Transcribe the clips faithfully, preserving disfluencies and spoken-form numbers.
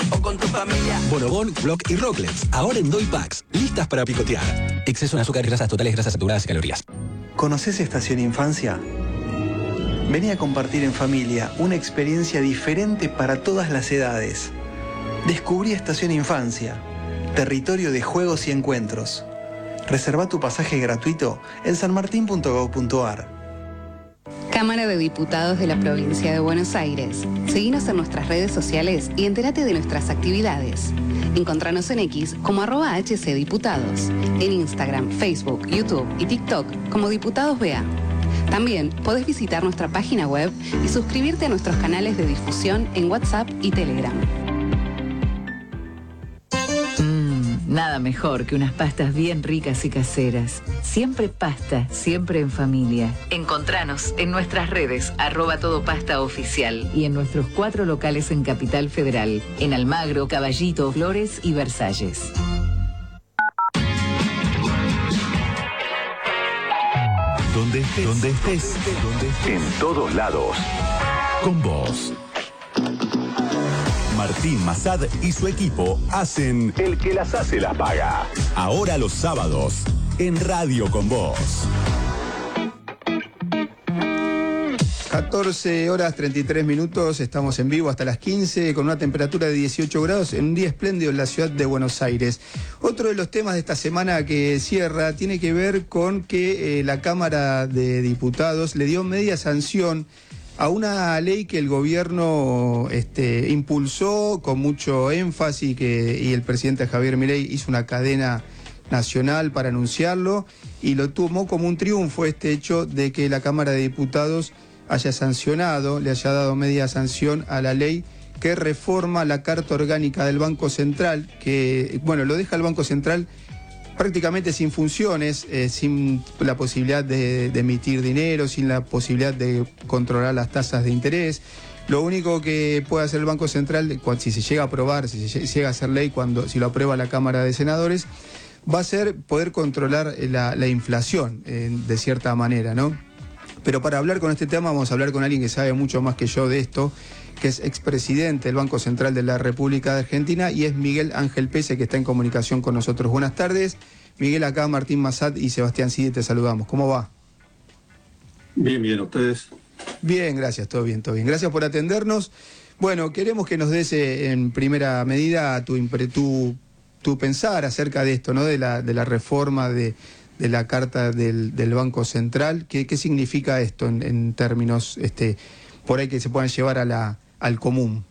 o con tu familia. Bonobón, Block y Rocklets, ahora en Doy Packs, listas para picotear. Exceso en azúcar, grasas totales, grasas saturadas y calorías. ¿Conoces Estación Infancia? Vení a compartir en familia una experiencia diferente para todas las edades. Descubrí Estación Infancia, territorio de juegos y encuentros. Reserva tu pasaje gratuito en sanmartin punto gob punto ar. Cámara de Diputados de la Provincia de Buenos Aires. Seguinos en nuestras redes sociales y entérate de nuestras actividades. Encontranos en X como arroba hcdiputados, en Instagram, Facebook, YouTube y TikTok como Diputados B A. También podés visitar nuestra página web y suscribirte a nuestros canales de difusión en WhatsApp y Telegram. Nada mejor que unas pastas bien ricas y caseras. Siempre pasta, siempre en familia. Encontranos en nuestras redes, arroba todo pasta oficial. Y en nuestros cuatro locales en Capital Federal, en Almagro, Caballito, Flores y Versalles. Donde estés, donde estés, donde estés, en todos lados. Con vos. Martín Massad y su equipo hacen El que las hace las paga. Ahora los sábados, en Radio Con Vos. catorce horas treinta y tres minutos, estamos en vivo hasta las quince con una temperatura de dieciocho grados en un día espléndido en la ciudad de Buenos Aires. Otro de los temas de esta semana que cierra tiene que ver con que eh, la Cámara de Diputados le dio media sanción a una ley que el gobierno este, impulsó con mucho énfasis que, y el presidente Javier Milei hizo una cadena nacional para anunciarlo y lo tomó como un triunfo este hecho de que la Cámara de Diputados haya sancionado, le haya dado media sanción a la ley que reforma la Carta Orgánica del Banco Central, que, bueno, lo deja el Banco Central prácticamente sin funciones, eh, sin la posibilidad de, de emitir dinero, sin la posibilidad de controlar las tasas de interés. Lo único que puede hacer el Banco Central, si se llega a aprobar, si se llega a hacer ley, cuando si lo aprueba la Cámara de Senadores, va a ser poder controlar la, la inflación, eh, de cierta manera, ¿no? Pero para hablar con este tema vamos a hablar con alguien que sabe mucho más que yo de esto, que es expresidente del Banco Central de la República de Argentina y es Miguel Ángel Pese, que está en comunicación con nosotros. Buenas tardes. Miguel, acá Martín Massad y Sebastián Cidi, te saludamos. ¿Cómo va? Bien, bien, ¿ustedes? Bien, gracias, todo bien, todo bien. Gracias por atendernos. Bueno, queremos que nos des eh, en primera medida tu, tu, tu pensar acerca de esto, ¿no? De la, de la reforma de, de la Carta del, del Banco Central. ¿Qué, qué significa esto en, en términos este, por ahí que se puedan llevar a la, al común?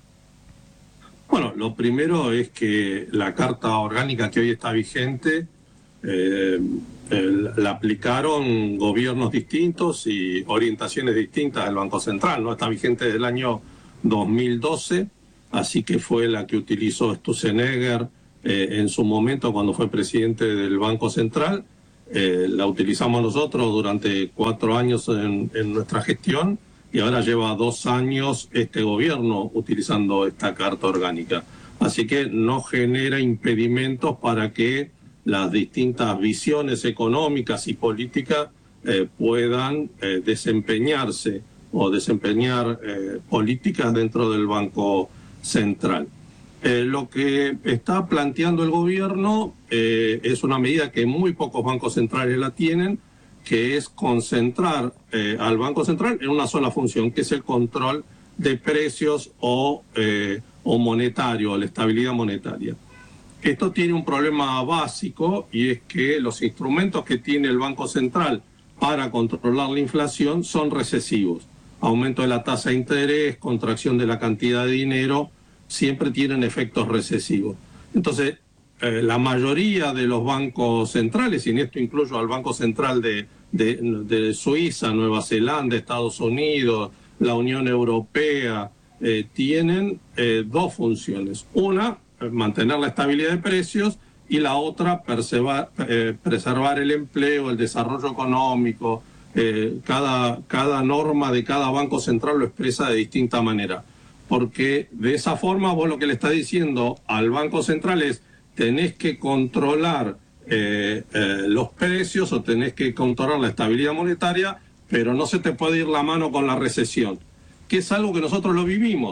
Bueno, lo primero es que la Carta Orgánica que hoy está vigente eh, eh, la aplicaron gobiernos distintos y orientaciones distintas del Banco Central, ¿no? Está vigente desde el año dos mil doce, así que fue la que utilizó Sturzenegger eh, en su momento cuando fue presidente del Banco Central. Eh, la utilizamos nosotros durante cuatro años en, en nuestra gestión y ahora lleva dos años este gobierno utilizando esta Carta Orgánica. Así que no genera impedimentos para que las distintas visiones económicas y políticas eh, puedan eh, desempeñarse o desempeñar eh, políticas dentro del Banco Central. Eh, lo que está planteando el gobierno eh, es una medida que muy pocos bancos centrales la tienen, que es concentrar eh, al Banco Central en una sola función, que es el control de precios o, eh, o monetario, la estabilidad monetaria. Esto tiene un problema básico y es que los instrumentos que tiene el Banco Central para controlar la inflación son recesivos. Aumento de la tasa de interés, contracción de la cantidad de dinero, siempre tienen efectos recesivos. Entonces, eh, la mayoría de los bancos centrales, y en esto incluyo al Banco Central de, de, de Suiza, Nueva Zelanda, Estados Unidos, la Unión Europea, eh, tienen eh, dos funciones. Una, mantener la estabilidad de precios, y la otra, preservar, eh, preservar el empleo, el desarrollo económico. Eh, cada, cada norma de cada banco central lo expresa de distinta manera. Porque de esa forma vos lo que le estás diciendo al Banco Central es tenés que controlar eh, eh, los precios o tenés que controlar la estabilidad monetaria, pero no se te puede ir la mano con la recesión, que es algo que nosotros lo vivimos.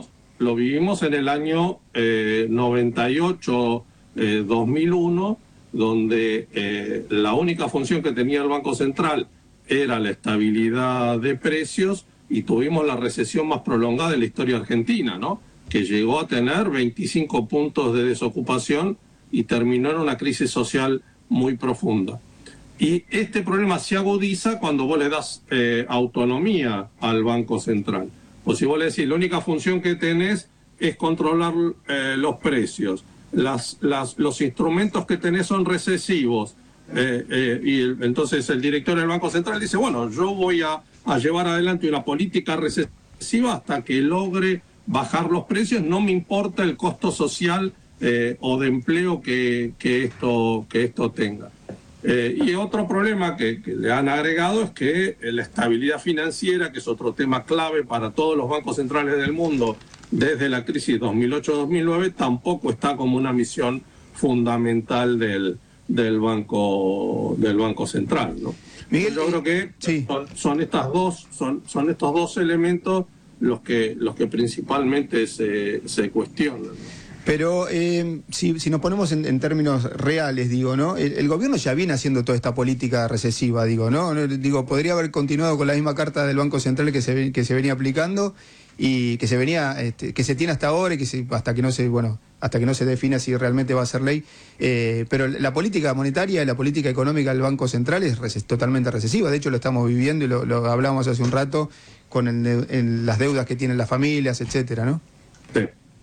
lo vivimos en el año eh, noventa y ocho, eh, dos mil uno, donde eh, la única función que tenía el Banco Central era la estabilidad de precios, y tuvimos la recesión más prolongada de la historia argentina, ¿no? Que llegó a tener veinticinco puntos de desocupación y terminó en una crisis social muy profunda. Y este problema se agudiza cuando vos le das eh, autonomía al Banco Central. O si vos le decís, la única función que tenés es controlar eh, los precios, las, las, los instrumentos que tenés son recesivos, eh, eh, y el, entonces el director del Banco Central dice, bueno, yo voy a, a llevar adelante una política recesiva hasta que logre bajar los precios, no me importa el costo social eh, o de empleo que, que, esto, que esto tenga. Eh, y otro problema que, que le han agregado es que la estabilidad financiera, que es otro tema clave para todos los bancos centrales del mundo desde la crisis dos mil ocho dos mil nueve, tampoco está como una misión fundamental del, del, banco, del Banco Central, ¿no? Miguel, yo creo que sí. son, son, estas dos, son, son estos dos elementos los que, los que principalmente se, se cuestionan. Pero eh, si, si nos ponemos en, en términos reales, digo, ¿no? El, el gobierno ya viene haciendo toda esta política recesiva, digo, ¿no? Digo, podría haber continuado con la misma carta del Banco Central que se, que se venía aplicando y que se venía, este, que se tiene hasta ahora y que se, hasta que no se, bueno, hasta que no se defina si realmente va a ser ley. Eh, pero la política monetaria y la política económica del Banco Central es reces, totalmente recesiva. De hecho, lo estamos viviendo y lo, lo hablamos hace un rato con el, en las deudas que tienen las familias, etcétera, ¿no? Sí.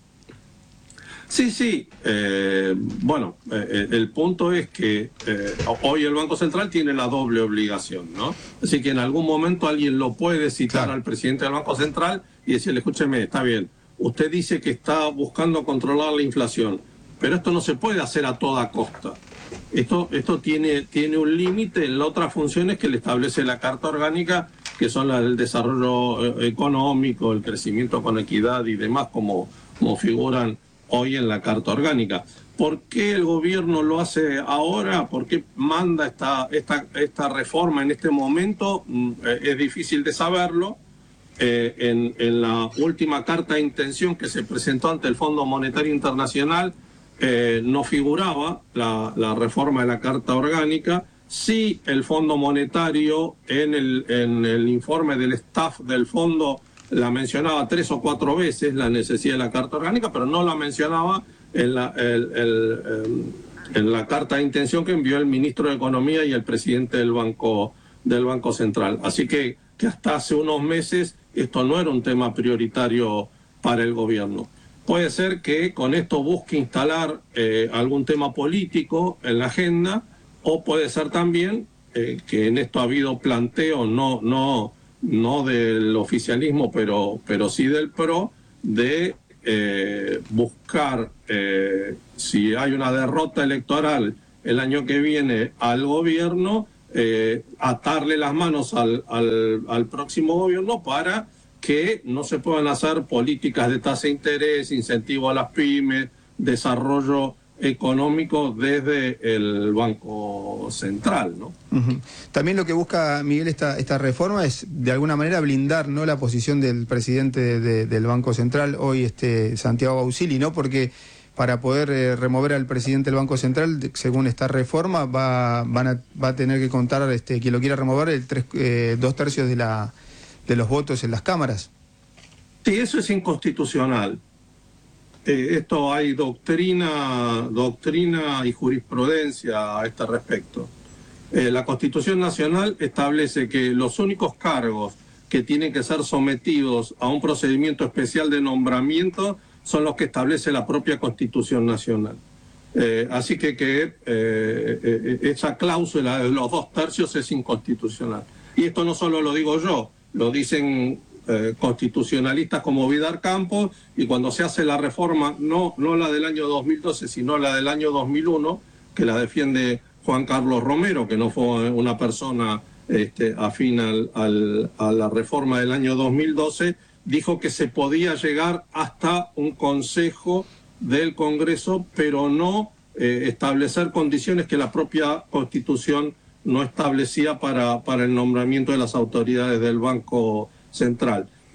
Sí, sí. Eh, bueno, eh, el punto es que eh, hoy el Banco Central tiene la doble obligación, ¿no? Así que en algún momento alguien lo puede citar claro. al presidente del Banco Central y decirle, escúcheme, está bien, usted dice que está buscando controlar la inflación, pero esto no se puede hacer a toda costa. Esto, esto tiene, tiene un límite en las otras funciones que le establece la Carta Orgánica, que son las del desarrollo económico, el crecimiento con equidad y demás, como, como figuran hoy en la Carta Orgánica. ¿Por qué el gobierno lo hace ahora? ¿Por qué manda esta, esta, esta reforma en este momento? Es difícil de saberlo. Eh, en, en la última carta de intención que se presentó ante el Fondo Monetario Internacional eh, no figuraba la, la reforma de la Carta Orgánica. Sí, el Fondo Monetario en el, en el informe del staff del fondo la mencionaba tres o cuatro veces la necesidad de la Carta Orgánica, pero no la mencionaba en la, el, el, el, en la carta de intención que envió el ministro de Economía y el presidente del Banco, del Banco Central. Así que, que hasta hace unos meses esto no era un tema prioritario para el gobierno. Puede ser que con esto busque instalar eh, algún tema político en la agenda, o puede ser también eh, que en esto ha habido planteo, no... no no del oficialismo, pero, pero sí del P R O, de eh, buscar, eh, si hay una derrota electoral el año que viene al gobierno, eh, atarle las manos al, al, al próximo gobierno para que no se puedan hacer políticas de tasa de interés, incentivo a las pymes, desarrollo económico desde el Banco Central, ¿no? Uh-huh. También lo que busca, Miguel, esta, esta reforma es de alguna manera blindar, ¿no?, la posición del presidente de, de, del Banco Central, hoy este Santiago Bausili, ¿no? Porque para poder eh, remover al presidente del Banco Central, según esta reforma, va, van a, va a tener que contar, este, quien lo quiera remover, el tres, eh, dos tercios de, la, de los votos en las cámaras. Sí, eso es inconstitucional. Eh, esto hay doctrina, doctrina y jurisprudencia a este respecto. Eh, la Constitución Nacional establece que los únicos cargos que tienen que ser sometidos a un procedimiento especial de nombramiento son los que establece la propia Constitución Nacional. Eh, así que, que eh, eh, esa cláusula de los dos tercios es inconstitucional. Y esto no solo lo digo yo, lo dicen Eh, constitucionalistas como Vidal Campos, y cuando se hace la reforma, no, no la del año dos mil doce, sino la del año dos mil uno, que la defiende Juan Carlos Romero, que no fue una persona este, afín al, al, a la reforma del año dos mil doce, dijo que se podía llegar hasta un consejo del Congreso, pero no eh, establecer condiciones que la propia Constitución no establecía para, para el nombramiento de las autoridades del Banco Central.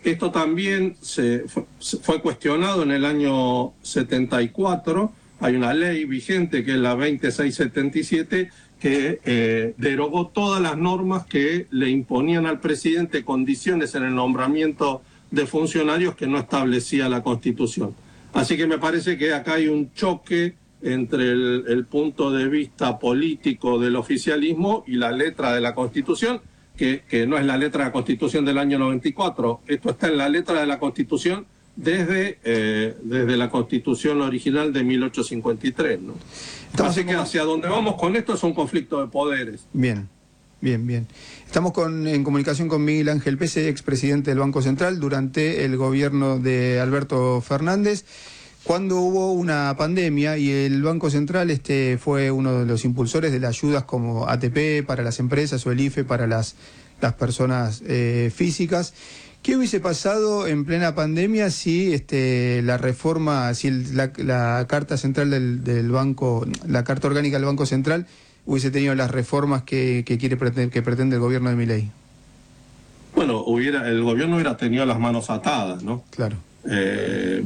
esto también se fue, fue cuestionado en el año setenta y cuatro. Hay una ley vigente que es la veintiséis setenta y siete que eh, derogó todas las normas que le imponían al presidente condiciones en el nombramiento de funcionarios que no establecía la Constitución. Así que me parece que acá hay un choque entre el, el punto de vista político del oficialismo y la letra de la Constitución, que, que no es la letra de la Constitución del año noventa y cuatro. Esto está en la letra de la Constitución desde, eh, desde la Constitución original de mil ochocientos cincuenta y tres, ¿no? Así que hacia donde vamos con esto es un conflicto de poderes. Bien, bien, bien. Estamos con, en comunicación con Miguel Ángel Pese, expresidente del Banco Central durante el gobierno de Alberto Fernández, cuando hubo una pandemia y el Banco Central este, fue uno de los impulsores de las ayudas como A T P para las empresas o el I F E para las, las personas eh, físicas. ¿Qué hubiese pasado en plena pandemia si este, la reforma, si el, la, la carta central del, del banco, la carta orgánica del Banco Central hubiese tenido las reformas que, que quiere que pretende el gobierno de Milei? Bueno, hubiera, el gobierno hubiera tenido las manos atadas, ¿no? Claro. Eh,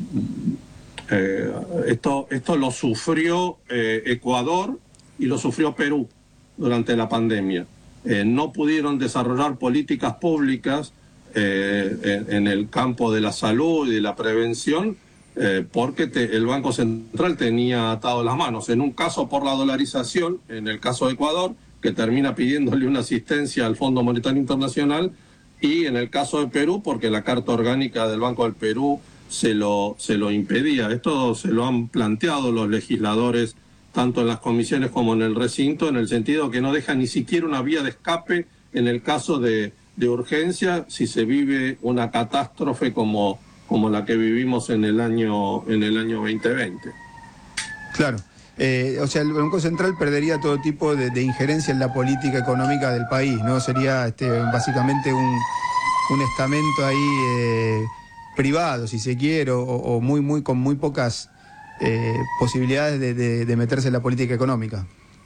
eh, esto, esto lo sufrió eh, Ecuador y lo sufrió Perú durante la pandemia. Eh, no pudieron desarrollar políticas públicas Eh, en, en el campo de la salud y de la prevención, eh, porque te, el Banco Central tenía atado las manos. En un caso por la dolarización, en el caso de Ecuador, que termina pidiéndole una asistencia al Fondo Monetario Internacional, y en el caso de Perú, porque la Carta Orgánica del Banco del Perú se lo, se lo impedía. Esto se lo han planteado los legisladores, tanto en las comisiones como en el recinto, en el sentido que no deja ni siquiera una vía de escape en el caso de de urgencia si se vive una catástrofe como, como la que vivimos en el año en el año veinte veinte. Claro. Eh, o sea, el Banco Central perdería todo tipo de, de injerencia en la política económica del país, ¿no? Sería este, básicamente un, un estamento ahí eh, privado, si se quiere, o, o muy, muy, con muy pocas eh, posibilidades de, de, de meterse en la política económica.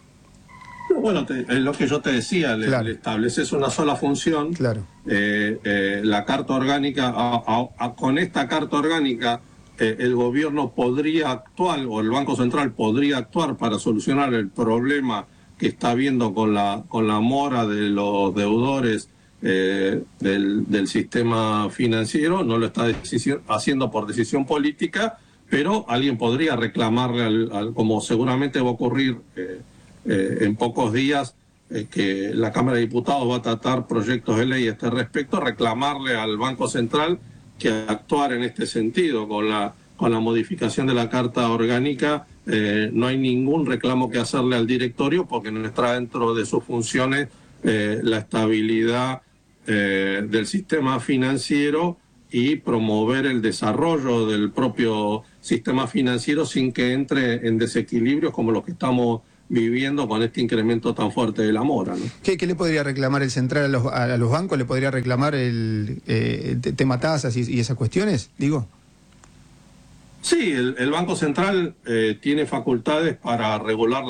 Bueno, te, es lo que yo te decía, le, claro. le estableces una sola función. Claro. Eh, eh, la carta orgánica, a, a, a, con esta carta orgánica, eh, el gobierno podría actuar, o el Banco Central podría actuar para solucionar el problema que está habiendo con la, con la mora de los deudores eh, del, del sistema financiero. No lo está decisión, haciendo por decisión política, pero alguien podría reclamarle, al, al, como seguramente va a ocurrir eh, Eh, en pocos días, eh, que la Cámara de Diputados va a tratar proyectos de ley a este respecto, reclamarle al Banco Central que actuar en este sentido. Con la, con la modificación de la Carta Orgánica eh, no hay ningún reclamo que hacerle al directorio, porque no está dentro de sus funciones eh, la estabilidad eh, del sistema financiero y promover el desarrollo del propio sistema financiero sin que entre en desequilibrios como los que estamos viviendo con este incremento tan fuerte de la mora, ¿no? ¿Qué, qué le podría reclamar el central a los, a los bancos? ¿Le podría reclamar el, eh, el tema tasas y, y esas cuestiones, digo? Sí, el, el Banco Central eh, tiene facultades para regular la